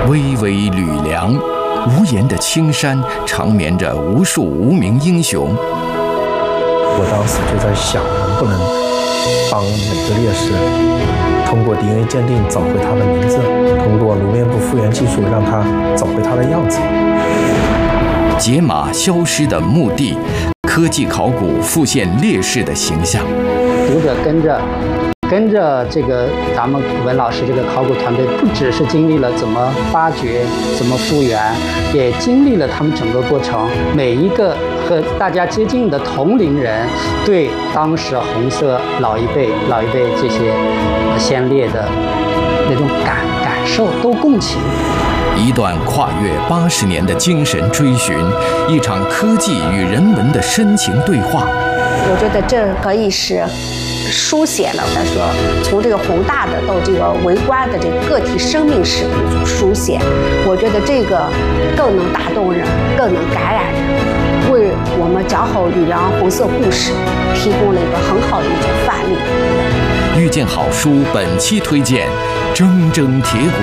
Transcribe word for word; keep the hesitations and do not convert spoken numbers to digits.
巍巍吕梁，无言的青山长眠着无数无名英雄。 我当时就在想，能不能帮每个烈士通过 D N A 鉴定找回他的名字，通过颅面部复原技术让他找回他的样子。 解码消失的墓地，科技考古复现烈士的形象。 读者跟着跟着这个咱们文老师这个考古团队，不只是经历了怎么发掘、怎么复原，也经历了他们整个过程。每一个和大家接近的同龄人，对当时红色老一辈、老一辈这些先烈的那种感感受都共情。 一段跨越八十年的精神追寻，一场科技与人文的深情对话。 我觉得这可以是书写了他说从这个宏大的到这个微观的这个个体生命史的一种书写，我觉得这个更能打动人，更能感染人，为我们讲好吕梁红色故事提供了一个很好的一种范例。 遇见好书本期推荐铮铮铁骨